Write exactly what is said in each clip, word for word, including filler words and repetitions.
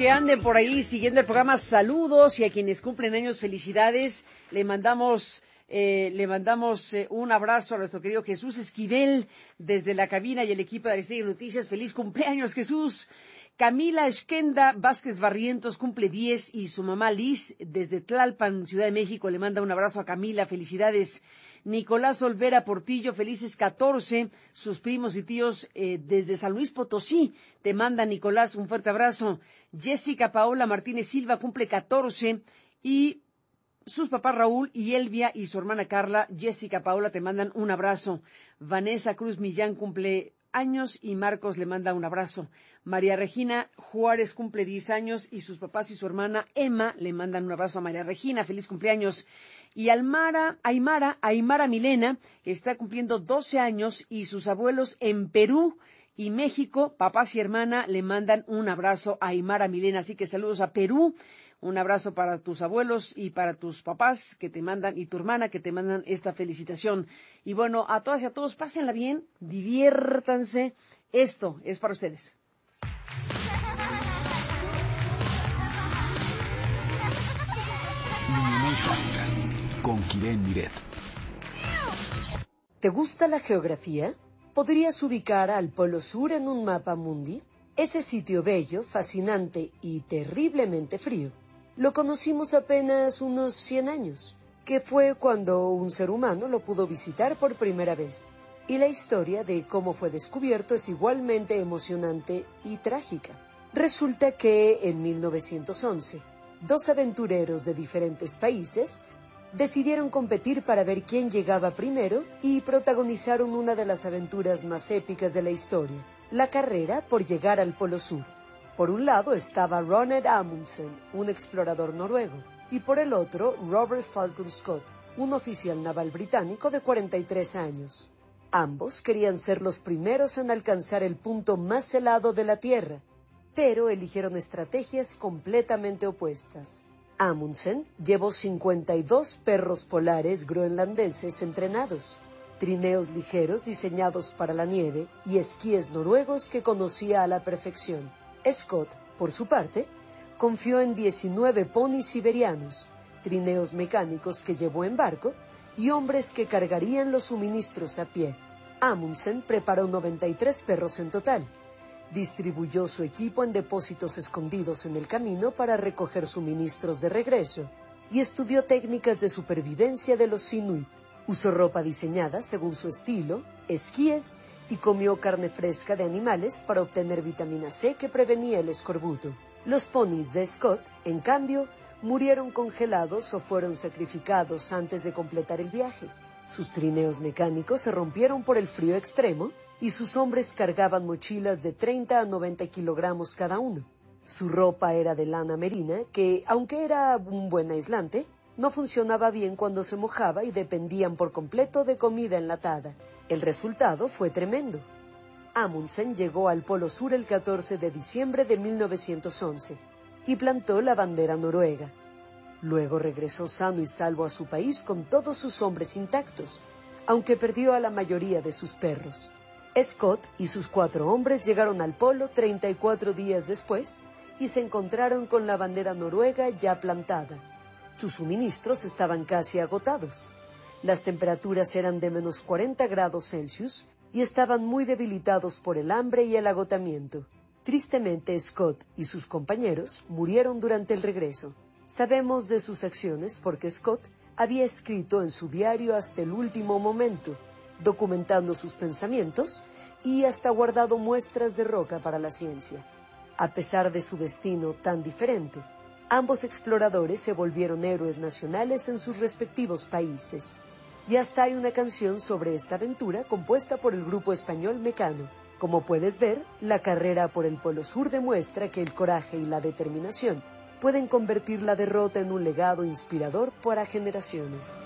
que anden por ahí siguiendo el programa, saludos, y a quienes cumplen años, felicidades. Le mandamos eh, le mandamos eh, un abrazo a nuestro querido Jesús Esquivel desde la cabina y el equipo de Aristegui Noticias. Feliz cumpleaños, Jesús. Camila Esquenda Vázquez Barrientos cumple diez y su mamá Liz desde Tlalpan, Ciudad de México, le manda un abrazo a Camila, felicidades. Nicolás Olvera Portillo, felices catorce, sus primos y tíos eh, desde San Luis Potosí, te manda Nicolás un fuerte abrazo. Jessica Paola Martínez Silva cumple catorce y sus papás Raúl y Elvia y su hermana Carla. Jessica Paola te mandan un abrazo. Vanessa Cruz Millán cumple años y Marcos le manda un abrazo. María Regina Juárez cumple diez años y sus papás y su hermana Emma le mandan un abrazo a María Regina, feliz cumpleaños. Y Almara, Aymara, Aymara Milena está cumpliendo doce años y sus abuelos en Perú y México, papás y hermana, le mandan un abrazo a Aymara Milena. Así que saludos a Perú, un abrazo para tus abuelos y para tus papás que te mandan, y tu hermana que te mandan esta felicitación. Y bueno, a todas y a todos, pásenla bien, diviértanse. Esto es para ustedes. Con Kiren Miret. ¿Te gusta la geografía? ¿Podrías ubicar al Polo Sur en un mapa mundi? Ese sitio bello, fascinante y terriblemente frío lo conocimos apenas unos cien años, que fue cuando un ser humano lo pudo visitar por primera vez. Y la historia de cómo fue descubierto es igualmente emocionante y trágica. Resulta que en mil novecientos once, dos aventureros de diferentes países decidieron competir para ver quién llegaba primero y protagonizaron una de las aventuras más épicas de la historia, la carrera por llegar al Polo Sur. Por un lado estaba Ronald Amundsen, un explorador noruego, y por el otro Robert Falcon Scott, un oficial naval británico de cuarenta y tres años. Ambos querían ser los primeros en alcanzar el punto más helado de la Tierra, pero eligieron estrategias completamente opuestas. Amundsen llevó cincuenta y dos perros polares groenlandeses entrenados, trineos ligeros diseñados para la nieve y esquíes noruegos que conocía a la perfección. Scott, por su parte, confió en diecinueve ponis siberianos, trineos mecánicos que llevó en barco y hombres que cargarían los suministros a pie. Amundsen preparó noventa y tres perros en total. Distribuyó su equipo en depósitos escondidos en el camino para recoger suministros de regreso y estudió técnicas de supervivencia de los inuit. Usó ropa diseñada según su estilo, esquíes y comió carne fresca de animales para obtener vitamina C que prevenía el escorbuto. Los ponis de Scott, en cambio, murieron congelados o fueron sacrificados antes de completar el viaje. Sus trineos mecánicos se rompieron por el frío extremo y sus hombres cargaban mochilas de treinta a noventa kilogramos cada uno. Su ropa era de lana merina que, aunque era un buen aislante, no funcionaba bien cuando se mojaba y dependían por completo de comida enlatada. El resultado fue tremendo. Amundsen llegó al Polo Sur el catorce de diciembre de mil novecientos once y plantó la bandera noruega. Luego regresó sano y salvo a su país con todos sus hombres intactos, aunque perdió a la mayoría de sus perros. Scott y sus cuatro hombres llegaron al polo treinta y cuatro días después y se encontraron con la bandera noruega ya plantada. Sus suministros estaban casi agotados. Las temperaturas eran de menos cuarenta grados Celsius y estaban muy debilitados por el hambre y el agotamiento. Tristemente, Scott y sus compañeros murieron durante el regreso. Sabemos de sus acciones porque Scott había escrito en su diario hasta el último momento, documentando sus pensamientos y hasta guardado muestras de roca para la ciencia. A pesar de su destino tan diferente, ambos exploradores se volvieron héroes nacionales en sus respectivos países. Y hasta hay una canción sobre esta aventura compuesta por el grupo español Mecano. Como puedes ver, la carrera por el Polo Sur demuestra que el coraje y la determinación pueden convertir la derrota en un legado inspirador para generaciones.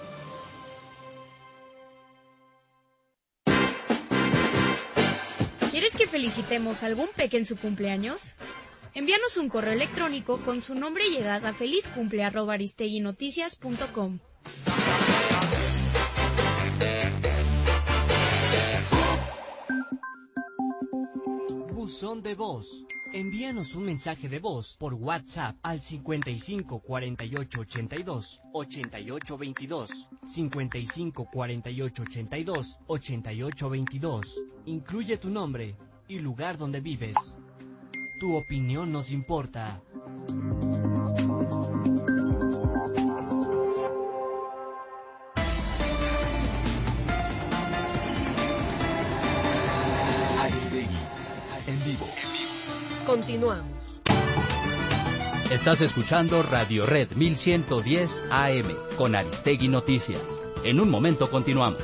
¿Quieres que felicitemos a algún peque en su cumpleaños? Envíanos un correo electrónico con su nombre y edad a felizcumple arroba aristeguinoticias punto com. Buzón de voz. Envíanos un mensaje de voz por WhatsApp al cincuenta y cinco cuarenta y ocho ochenta y dos ochenta y ocho veintidós, cincuenta y cinco cuarenta y ocho ochenta y dos ochenta y ocho veintidós. Incluye tu nombre y lugar donde vives. Tu opinión nos importa. Aristegui, en vivo. Continuamos. Estás escuchando Radio Red mil ciento diez A M con Aristegui Noticias. En un momento continuamos.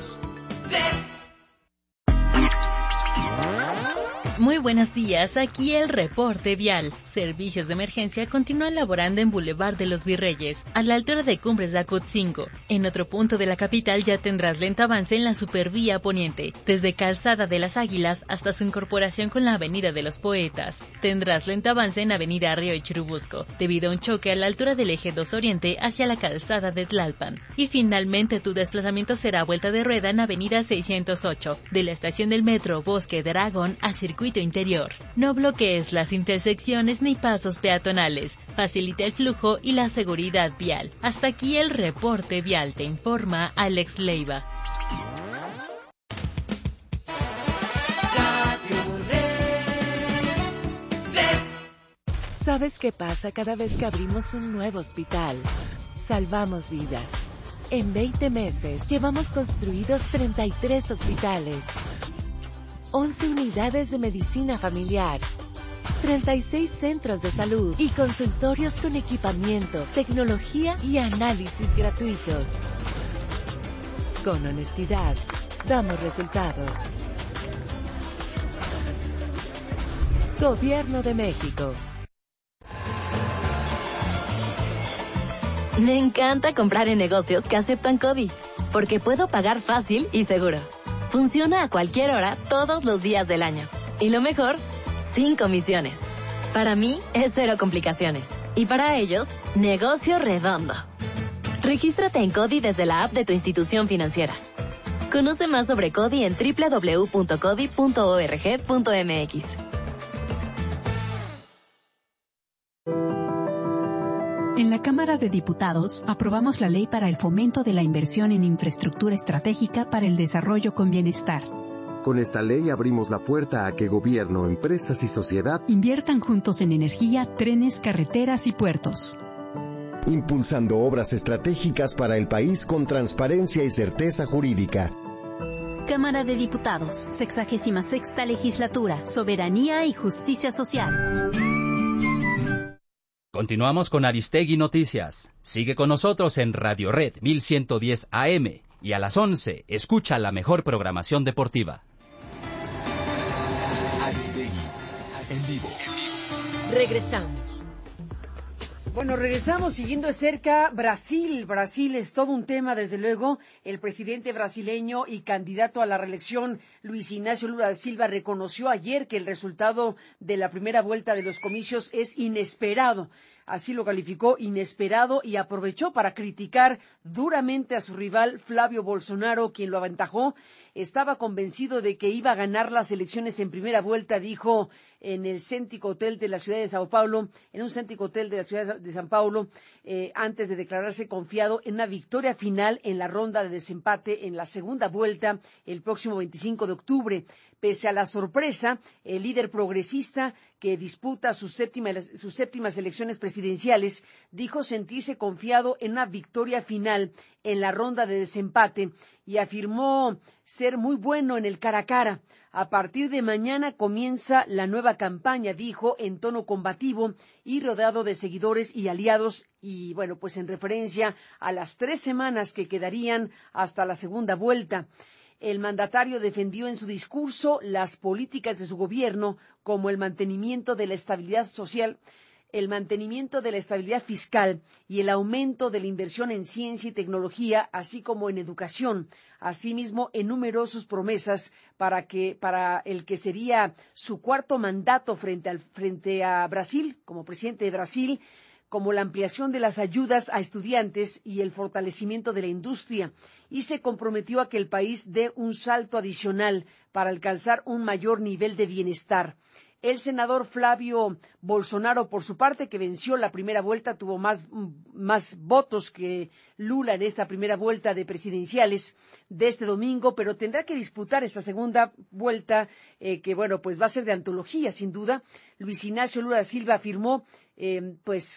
Muy buenos días, aquí el reporte vial. Servicios de emergencia continúan laborando en Boulevard de los Virreyes, a la altura de Cumbres de Acut cinco. En otro punto de la capital ya tendrás lento avance en la Supervía Poniente, desde Calzada de las Águilas hasta su incorporación con la Avenida de los Poetas. Tendrás lento avance en Avenida Río y Churubusco, debido a un choque a la altura del Eje dos Oriente hacia la Calzada de Tlalpan. Y finalmente tu desplazamiento será a vuelta de rueda en Avenida seiscientos ocho, de la estación del metro Bosque de Aragón a Circuito Interior. No bloquees las intersecciones ni pasos peatonales. Facilita el flujo y la seguridad vial. Hasta aquí el reporte vial, te informa Alex Leiva. ¿Sabes qué pasa cada vez que abrimos un nuevo hospital? Salvamos vidas. En veinte meses llevamos construidos treinta y tres hospitales, once unidades de medicina familiar, treinta y seis centros de salud y consultorios con equipamiento, tecnología y análisis gratuitos. Con honestidad, damos resultados. Gobierno de México. Me encanta comprar en negocios que aceptan CODI, porque puedo pagar fácil y seguro. Funciona a cualquier hora, todos los días del año. Y lo mejor, sin comisiones. Para mí, es cero complicaciones. Y para ellos, negocio redondo. Regístrate en CODI desde la app de tu institución financiera. Conoce más sobre CODI en doble u doble u doble u punto codi punto org punto m x. En la Cámara de Diputados aprobamos la Ley para el Fomento de la Inversión en Infraestructura Estratégica para el Desarrollo con Bienestar. Con esta ley abrimos la puerta a que gobierno, empresas y sociedad inviertan juntos en energía, trenes, carreteras y puertos, impulsando obras estratégicas para el país con transparencia y certeza jurídica. Cámara de Diputados, sexagésima sexta Legislatura, Soberanía y Justicia Social. Continuamos con Aristegui Noticias. Sigue con nosotros en Radio Red mil ciento diez A M y a las once escucha la mejor programación deportiva. Aristegui, en vivo. Regresamos. Bueno, regresamos siguiendo de cerca Brasil. Brasil es todo un tema, desde luego. El presidente brasileño y candidato a la reelección, Luis Ignacio Lula da Silva, reconoció ayer que el resultado de la primera vuelta de los comicios es inesperado. Así lo calificó, inesperado, y aprovechó para criticar duramente a su rival Flavio Bolsonaro, quien lo aventajó. Estaba convencido de que iba a ganar las elecciones en primera vuelta, dijo en el céntrico hotel de la ciudad de Sao Paulo, en un céntrico hotel de la ciudad de Sao Paulo, eh, antes de declararse confiado en una victoria final en la ronda de desempate en la segunda vuelta el próximo veinticinco de octubre. Pese a la sorpresa, el líder progresista, que disputa sus séptimas, sus séptimas elecciones presidenciales, dijo sentirse confiado en una victoria final en la ronda de desempate y afirmó ser muy bueno en el cara a cara. A partir de mañana comienza la nueva campaña, dijo en tono combativo y rodeado de seguidores y aliados, y bueno, pues en referencia a las tres semanas que quedarían hasta la segunda vuelta. El mandatario defendió en su discurso las políticas de su gobierno, como el mantenimiento de la estabilidad social, el mantenimiento de la estabilidad fiscal y el aumento de la inversión en ciencia y tecnología, así como en educación. Asimismo, enumeró sus promesas para que para el que sería su cuarto mandato frente al frente a Brasil, como presidente de Brasil, como la ampliación de las ayudas a estudiantes y el fortalecimiento de la industria, y se comprometió a que el país dé un salto adicional para alcanzar un mayor nivel de bienestar. El senador Flavio Bolsonaro, por su parte, que venció la primera vuelta, tuvo más, más votos que Lula en esta primera vuelta de presidenciales de este domingo, pero tendrá que disputar esta segunda vuelta, eh, que, bueno, pues va a ser de antología, sin duda. Luis Ignacio Lula da Silva afirmó, eh, pues,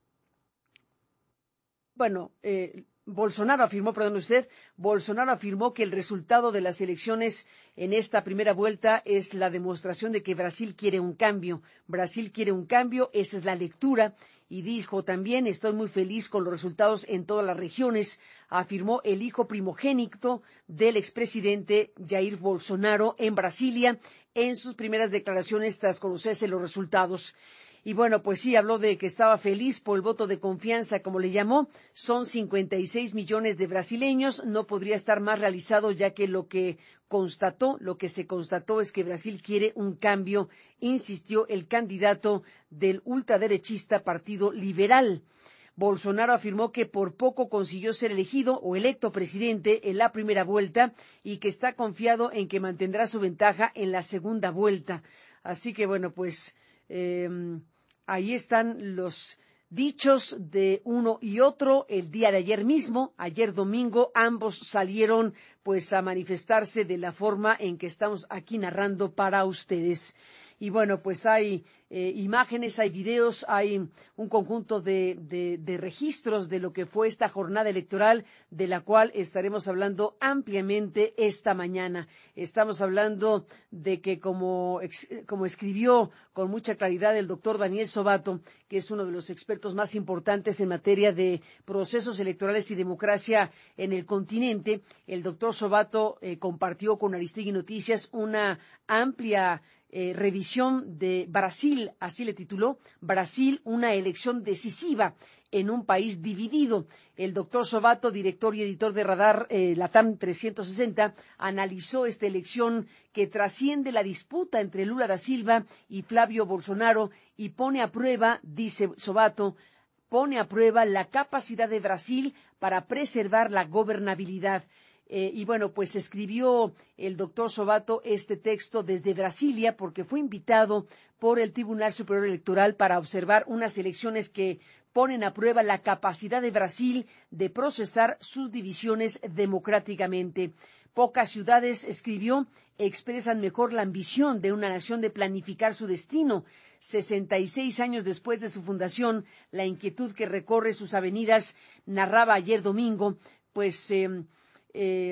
bueno, eh, Bolsonaro afirmó, perdón usted, Bolsonaro afirmó que el resultado de las elecciones en esta primera vuelta es la demostración de que Brasil quiere un cambio. Brasil quiere un cambio, esa es la lectura. Y dijo también, estoy muy feliz con los resultados en todas las regiones, afirmó el hijo primogénito del expresidente Jair Bolsonaro en Brasilia en sus primeras declaraciones tras conocerse los resultados. Y bueno, pues sí, habló de que estaba feliz por el voto de confianza, como le llamó. Son cincuenta y seis millones de brasileños. No podría estar más realizado, ya que lo que constató, lo que se constató es que Brasil quiere un cambio, insistió el candidato del ultraderechista Partido Liberal. Bolsonaro afirmó que por poco consiguió ser elegido o electo presidente en la primera vuelta y que está confiado en que mantendrá su ventaja en la segunda vuelta. Así que, bueno, pues Eh, ahí están los dichos de uno y otro. El día de ayer mismo, ayer domingo, ambos salieron pues a manifestarse de la forma en que estamos aquí narrando para ustedes. Y bueno, pues hay eh, imágenes, hay videos, hay un conjunto de, de, de registros de lo que fue esta jornada electoral, de la cual estaremos hablando ampliamente esta mañana. Estamos hablando de que, como, como escribió con mucha claridad el doctor Daniel Sobato, que es uno de los expertos más importantes en materia de procesos electorales y democracia en el continente, el doctor Sobato eh, compartió con Aristegui Noticias una amplia Eh, revisión de Brasil, así le tituló, Brasil, una elección decisiva en un país dividido. El doctor Sobato, director y editor de Radar eh, Latam trescientos sesenta, analizó esta elección que trasciende la disputa entre Lula da Silva y Flavio Bolsonaro y pone a prueba, dice Sobato, pone a prueba la capacidad de Brasil para preservar la gobernabilidad. Eh, y bueno, pues escribió el doctor Sobato este texto desde Brasilia porque fue invitado por el Tribunal Superior Electoral para observar unas elecciones que ponen a prueba la capacidad de Brasil de procesar sus divisiones democráticamente. Pocas ciudades, escribió, expresan mejor la ambición de una nación de planificar su destino. sesenta y seis años después de su fundación, la inquietud que recorre sus avenidas, narraba ayer domingo, pues eh, Eh,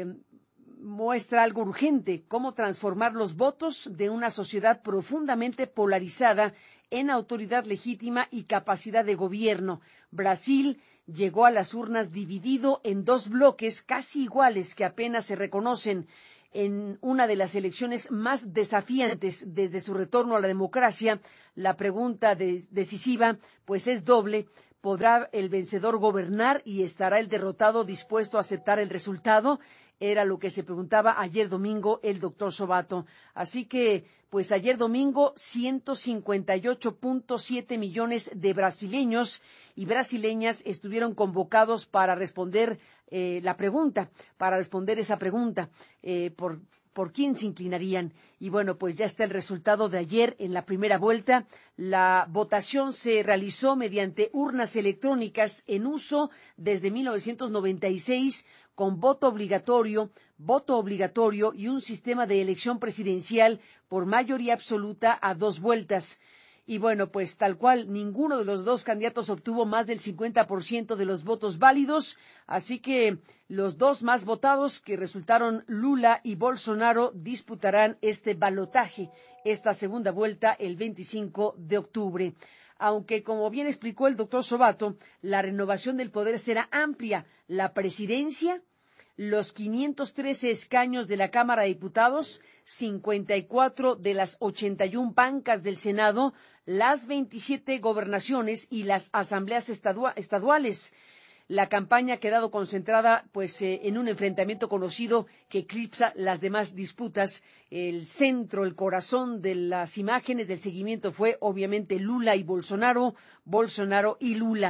muestra algo urgente, cómo transformar los votos de una sociedad profundamente polarizada en autoridad legítima y capacidad de gobierno. Brasil llegó a las urnas dividido en dos bloques casi iguales que apenas se reconocen en una de las elecciones más desafiantes desde su retorno a la democracia. La pregunta de, decisiva, pues, es doble. ¿Podrá el vencedor gobernar y estará el derrotado dispuesto a aceptar el resultado? Era lo que se preguntaba ayer domingo el doctor Sobato. Así que, pues ayer domingo, ciento cincuenta y ocho punto siete millones de brasileños y brasileñas estuvieron convocados para responder eh, la pregunta, para responder esa pregunta, eh, por por quién se inclinarían. Y bueno, pues ya está el resultado de ayer en la primera vuelta. La votación se realizó mediante urnas electrónicas en uso desde mil novecientos noventa y seis, con voto obligatorio, voto obligatorio y un sistema de elección presidencial por mayoría absoluta a dos vueltas. Y bueno, pues tal cual, ninguno de los dos candidatos obtuvo más del cincuenta por ciento de los votos válidos, así que los dos más votados, que resultaron Lula y Bolsonaro, disputarán este balotaje, esta segunda vuelta, el veinticinco de octubre. Aunque, como bien explicó el doctor Sobato, la renovación del poder será amplia. La presidencia, los quinientos trece escaños de la Cámara de Diputados, cincuenta y cuatro de las ochenta y una bancas del Senado, las veintisiete gobernaciones y las asambleas estaduales. La campaña ha quedado concentrada pues eh, en un enfrentamiento conocido que eclipsa las demás disputas. El centro, el corazón de las imágenes del seguimiento fue obviamente Lula y Bolsonaro, Bolsonaro y Lula.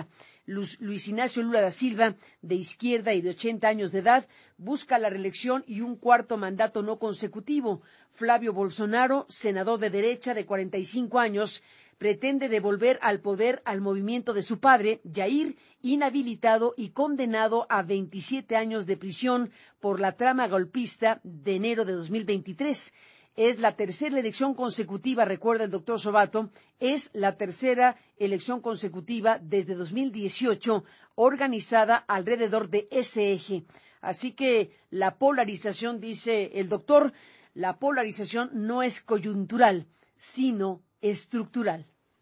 Luis Ignacio Lula da Silva, de izquierda y de ochenta años de edad, busca la reelección y un cuarto mandato no consecutivo. Flavio Bolsonaro, senador de derecha de cuarenta y cinco años, pretende devolver al poder al movimiento de su padre, Jair, inhabilitado y condenado a veintisiete años de prisión por la trama golpista de enero de dos mil veintitrés. Es la tercera elección consecutiva, recuerda el doctor Sobato, es la tercera elección consecutiva desde dos mil dieciocho organizada alrededor de ese eje. Así que la polarización, dice el doctor, la polarización no es coyuntural, sino estructural.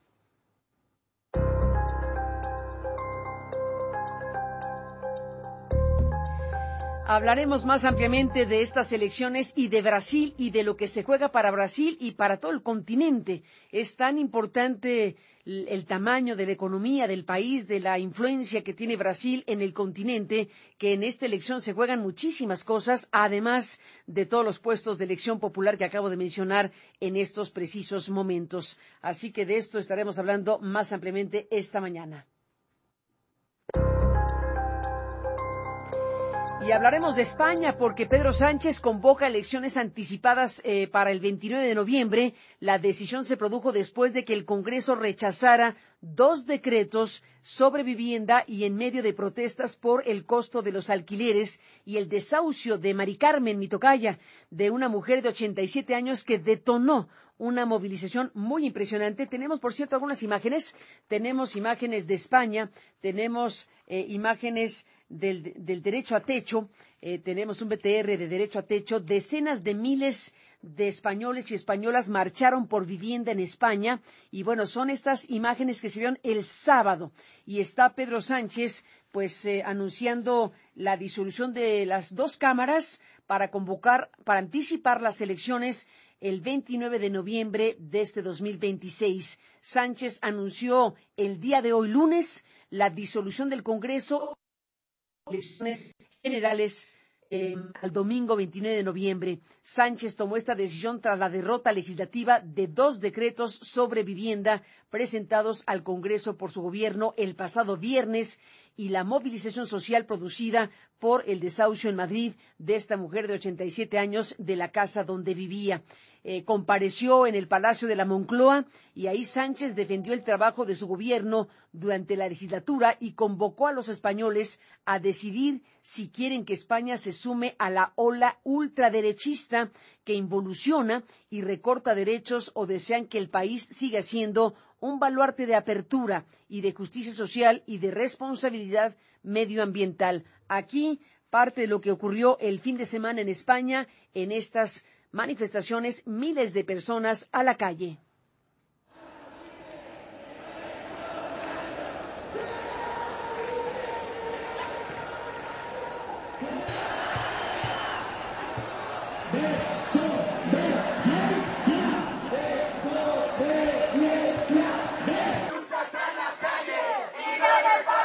Hablaremos más ampliamente de estas elecciones y de Brasil y de lo que se juega para Brasil y para todo el continente. Es tan importante el, el tamaño de la economía del país, de la influencia que tiene Brasil en el continente, que en esta elección se juegan muchísimas cosas, además de todos los puestos de elección popular que acabo de mencionar en estos precisos momentos. Así que de esto estaremos hablando más ampliamente esta mañana. Y hablaremos de España porque Pedro Sánchez convoca elecciones anticipadas eh, para el veintinueve de noviembre. La decisión se produjo después de que el Congreso rechazara dos decretos sobre vivienda y en medio de protestas por el costo de los alquileres y el desahucio de Mari Carmen, mi tocaya, de una mujer de ochenta y siete años que detonó una movilización muy impresionante. Tenemos, por cierto, algunas imágenes. Tenemos imágenes de España, tenemos eh, imágenes del, del derecho a techo, eh, tenemos un B T R de derecho a techo. Decenas de miles de españoles y españolas marcharon por vivienda en España y bueno, son estas imágenes que se vieron el sábado y está Pedro Sánchez pues eh, anunciando la disolución de las dos cámaras para convocar, para anticipar las elecciones el veintinueve de noviembre de este dos mil veintiséis. Sánchez anunció el día de hoy lunes la disolución del Congreso, elecciones generales eh, al domingo veintinueve de noviembre. Sánchez tomó esta decisión tras la derrota legislativa de dos decretos sobre vivienda presentados al Congreso por su gobierno el pasado viernes y la movilización social producida por el desahucio en Madrid de esta mujer de ochenta y siete años de la casa donde vivía. Eh, compareció en el Palacio de la Moncloa y ahí Sánchez defendió el trabajo de su gobierno durante la legislatura y convocó a los españoles a decidir si quieren que España se sume a la ola ultraderechista que involuciona y recorta derechos o desean que el país siga siendo un baluarte de apertura y de justicia social y de responsabilidad medioambiental. Aquí parte de lo que ocurrió el fin de semana en España en estas manifestaciones, miles de personas a la calle.